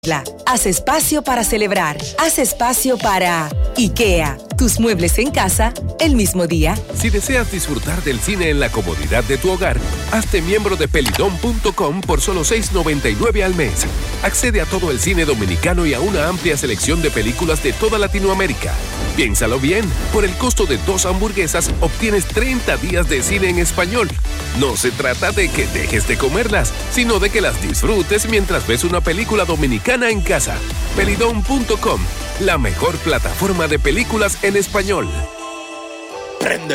Haz espacio para celebrar. Haz espacio para IKEA. Tus muebles en casa el mismo día. Si deseas disfrutar del cine en la comodidad de tu hogar, hazte miembro de pelidom.com por solo $6.99 al mes. Accede a todo el cine dominicano y a una amplia selección de películas de toda Latinoamérica. Piénsalo bien, por el costo de 2 hamburguesas obtienes 30 días de cine en español. No se trata de que dejes de comerlas, sino de que las disfrutes mientras ves una película dominicana en casa. Pelidom.com, la mejor plataforma de películas en español.